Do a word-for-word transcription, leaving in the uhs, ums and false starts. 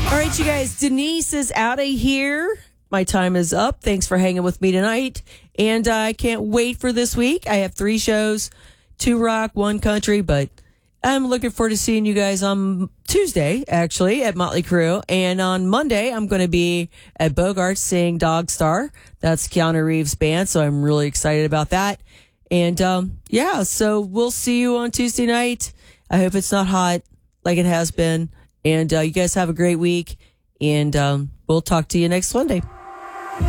All right, you guys, Denise is out of here. My time is up. Thanks for hanging with me tonight. And uh, I can't wait for this week. I have three shows, two rock, one country, but I'm looking forward to seeing you guys on Tuesday, actually, at Motley Crue. And on Monday, I'm going to be at Bogart seeing Dog Star. That's Keanu Reeves' band, so I'm really excited about that. And um, yeah, so we'll see you on Tuesday night. I hope it's not hot like it has been. And uh, you guys have a great week. And um, we'll talk to you next Sunday.